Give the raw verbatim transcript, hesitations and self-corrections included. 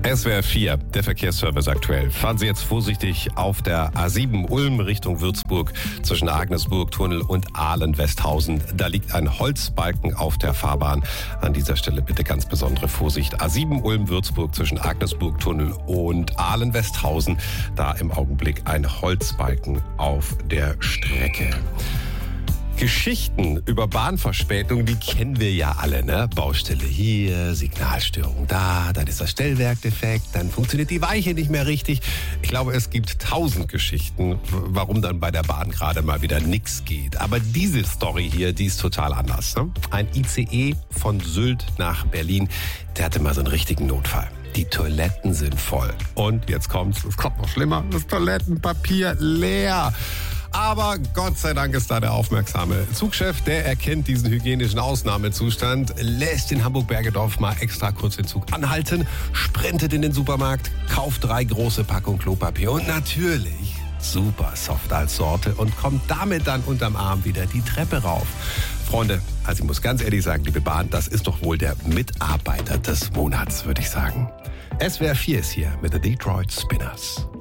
S W R vier, der Verkehrsservice aktuell. Fahren Sie jetzt vorsichtig auf der A sieben Ulm Richtung Würzburg zwischen Agnesburg-Tunnel und Ahlen-Westhausen. Da liegt ein Holzbalken auf der Fahrbahn. An dieser Stelle bitte ganz besondere Vorsicht. A sieben Ulm-Würzburg zwischen Agnesburg-Tunnel und Ahlen-Westhausen. Da im Augenblick ein Holzbalken auf der Strecke. Geschichten über Bahnverspätung, die kennen wir ja alle, ne? Baustelle hier, Signalstörung da, dann ist das Stellwerk defekt, dann funktioniert die Weiche nicht mehr richtig. Ich glaube, es gibt tausend Geschichten, warum dann bei der Bahn gerade mal wieder nichts geht. Aber diese Story hier, die ist total anders, ne? Ein I C E von Sylt nach Berlin, der hatte mal so einen richtigen Notfall. Die Toiletten sind voll. Und jetzt kommt's, es kommt noch schlimmer, das Toilettenpapier leer. Aber Gott sei Dank ist da der aufmerksame Zugchef, der erkennt diesen hygienischen Ausnahmezustand, lässt in Hamburg-Bergedorf mal extra kurz den Zug anhalten, sprintet in den Supermarkt, kauft drei große Packungen Klopapier und natürlich super soft als Sorte und kommt damit dann unterm Arm wieder die Treppe rauf. Freunde, also ich muss ganz ehrlich sagen, liebe Bahn, das ist doch wohl der Mitarbeiter des Monats, würde ich sagen. S W R vier ist hier mit den Detroit Spinners.